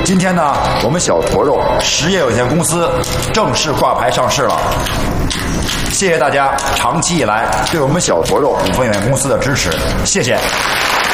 今天呢，我们小坨肉实业有限公司正式挂牌上市了。谢谢大家长期以来对我们小坨肉股份有限公司的支持，谢谢。